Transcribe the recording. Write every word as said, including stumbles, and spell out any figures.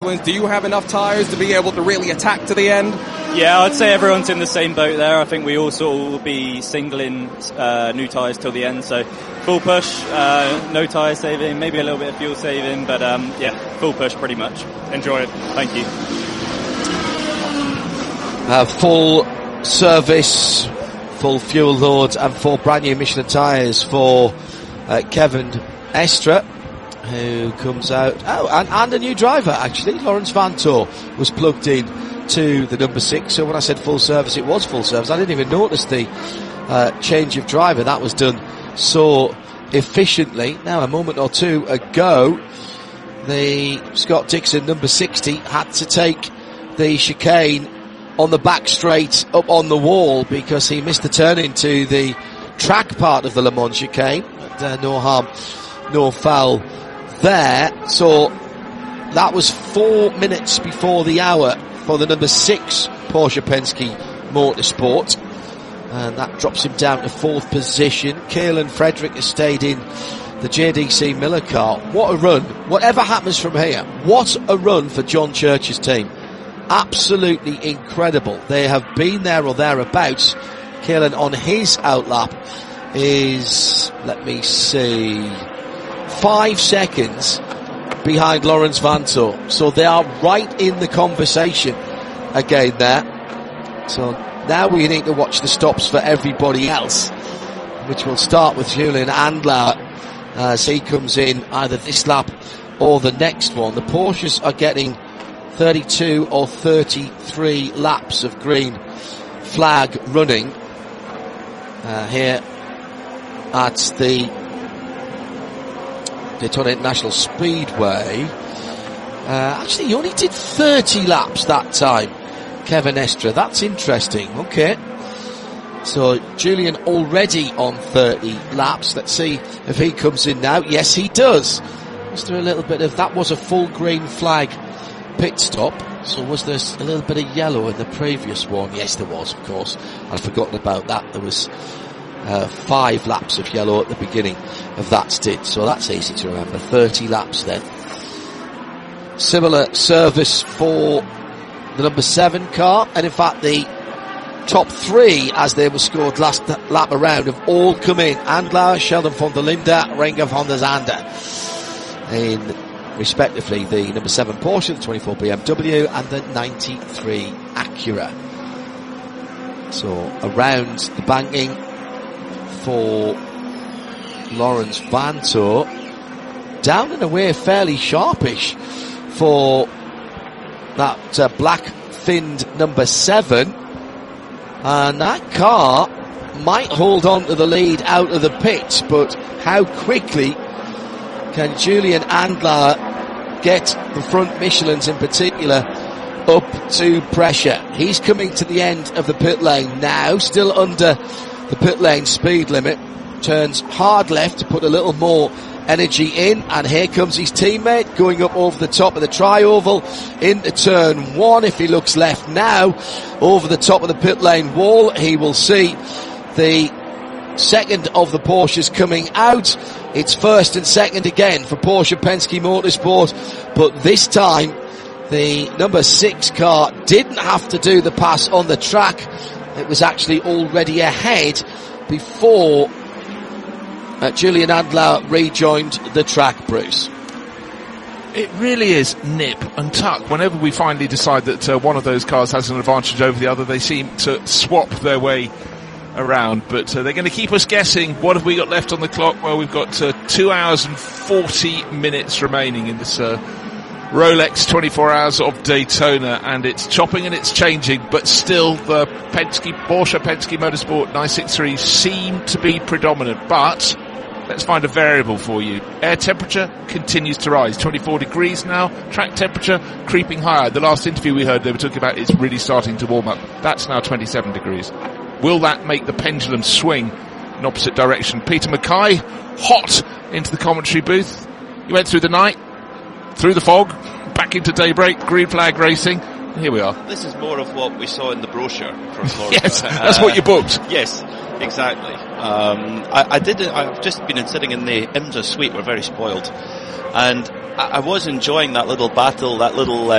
Michelins. Do you have enough tyres to be able to really attack to the end? Yeah, I'd say everyone's in the same boat there. I think we also will be singling uh, new tyres till the end, so full push, uh, no tyre saving, maybe a little bit of fuel saving, but um, yeah, full push pretty much. Enjoy it. Thank you. Uh, full service, full fuel loads, and four brand new Michelin tyres for uh, Kevin Estre, who comes out, oh, and, and a new driver actually. Laurens Vanthoor was plugged in to the number six, so when I said full service, it was full service. I didn't even notice the uh, change of driver. That was done so efficiently. Now, a moment or two ago, the Scott Dixon number sixty had to take the chicane on the back straight up on the wall because he missed the turn into the track part of the Le Mans chicane. But, uh, no harm, no foul there. So that was four minutes before the hour for the number six Porsche Penske Motorsport, and that drops him down to fourth position. Caolan Frederick has stayed in the J D C Miller car. What a run. Whatever happens from here, what a run for John Church's team. Absolutely incredible. They have been there or thereabouts. Caolan on his outlap is, let me see, five seconds behind Laurens Vanthoor. So they are right in the conversation again there. So now we need to watch the stops for everybody else, which will start with Julian Andlauer as he comes in either this lap or the next one. The Porsches are getting thirty-two or thirty-three laps of green flag running uh, here at the Daytona International Speedway. Uh, actually, he only did thirty laps that time, Kevin Estre. That's interesting. Okay. So, Julian already on thirty laps. Let's see if he comes in now. Yes, he does. Was there a little bit of, that was a full green flag pit stop. So was there a little bit of yellow in the previous one? Yes, there was, of course. I'd forgotten about that. There was Uh, five laps of yellow at the beginning of that stint, so that's easy to remember. thirty laps then. Similar service for the number seven car, and in fact the top three, as they were scored last lap around, have all come in. Andlauer, Sheldon von der Linde, Renger von der Zande, in respectively the number seven Porsche, the twenty-four B M W, and the ninety-three Acura. So around the banking for Laurens Vanthoor, down and away fairly sharpish for that uh, black finned number seven, and that car might hold on to the lead out of the pit, but how quickly can Julian Andlauer get the front Michelins in particular up to pressure? He's coming to the end of the pit lane now, still under the pit lane speed limit, turns hard left to put a little more energy in, and here comes his teammate going up over the top of the tri-oval into turn one. If he looks left now, over the top of the pit lane wall, he will see the second of the Porsches coming out. It's first and second again for Porsche Penske Motorsport, but this time the number six car didn't have to do the pass on the track. It was actually already ahead before uh, Julian Andlauer rejoined the track, Bruce. It really is nip and tuck. Whenever we finally decide that uh, one of those cars has an advantage over the other, they seem to swap their way around. But uh, they're going to keep us guessing. What have we got left on the clock? Well, we've got uh, two hours and forty minutes remaining in this uh, Rolex twenty-four hours of Daytona, and it's chopping and it's changing, but still the Penske, Porsche Penske Motorsport nine sixty-three seem to be predominant. But let's find a variable for you. Air temperature continues to rise, twenty-four degrees now. Track temperature creeping higher. The last interview we heard, they were talking about it's really starting to warm up. That's now twenty-seven degrees. Will that make the pendulum swing in opposite direction? Peter Mackay, hot into the commentary booth. He went through the night, through the fog, back into daybreak, green flag racing. Here we are. This is more of what we saw in the brochure from Florida. Yes, that's uh, what you booked. Yes, exactly. Um, I, I did. I've just been sitting in the IMSA suite. We're very spoiled, and I, I was enjoying that little battle, that little. Uh,